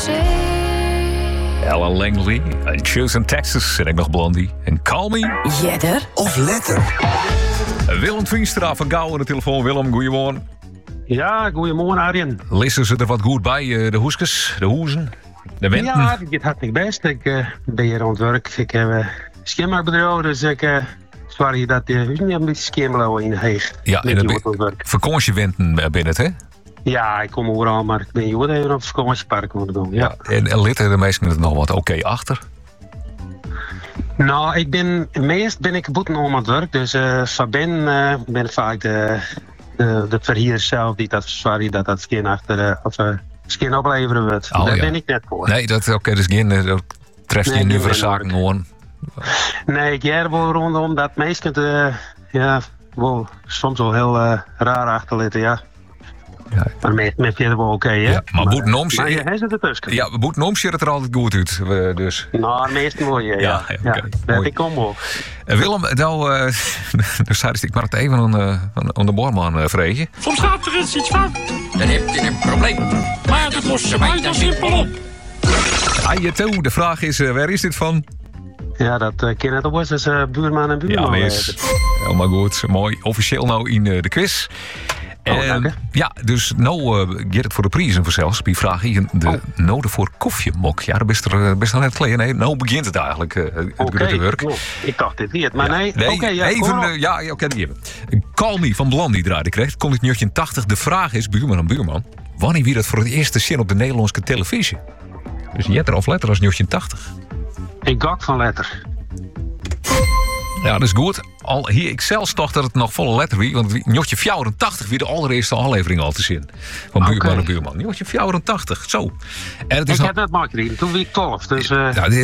Ellen Langley, Chosen Texas en ik nog Blondie. En Call Me. Jedder of letter? Willem Veenstra van Gouw aan de telefoon. Willem, goeiemorgen. Ja, goeiemorgen Arjen. Lissen ze er wat goed bij, de hoeskes, de hoezen, de wenten? Ja, het gaat niet best. Ik ben hier aan het werk. Ik heb een schimmerbedrijf, dus ik sorry dat je niet een beetje skimmelen in de heeg. Ja, en het vakantiewenten binnen het, hè? Ja, ik kom overal, maar ik ben hier even op het vakantiepark moeten doen. Ja. En litten de meesten er nog wat oké achter? Nou, meest ben ik boeten om het werk, dus van ben vaak de verhuurder zelf die dat sorry dat skin achter of skin opleveren wordt. Daar ben ik net voor. Nee, dat dus geen dat treft je nu voor de zaken gewoon. Nee, ik jij er wel rondom dat meesten wel soms wel heel raar achterlitten, ja. Ja. Maar met verder wel oké, hè? Ja, maar boetenoms... Maar hij zit ertussen. Ja, boetenoms ziet het er altijd goed uit, dus... Nou, meestal wel, ja. Okay, dat ik kom wel. Willem, nou zei ik maar het even aan de boorman vreetje. Soms gaat er eens iets fout. Dan heb je een probleem. Maar dat lost ze mij dan simpel op. De vraag is, waar is dit van? Ja, dat ken het was, dus buurman en buurman. Ja, mis. Helemaal goed. Mooi. Officieel nou in de quiz. Ja, dus nou gaat het voor de prijzen vanzelfs. Die vraag hier de noden voor koffiemok. Ja, dat best wel net geleden. Nee, nou begint het eigenlijk, het grote werk. Ik dacht dit niet, maar nee. Oké, die hebben. Call Me van Blondie draaide kreeg. Komt het in 80. De vraag is, buurman en buurman, wanneer wie dat voor het eerste zin op de Nederlandse televisie? Dus jetter of letter als 80. Ik gok van letter. Ja, dat is goed. Al hier ik zelfs toch dat het nog volle letter wie, want Njotje 84 weer de allereerste aflevering al te zien. Van buurman en buurman. Njotje 84, zo. En het is ik heb net makkelijk, toen wie ik 12. Dus,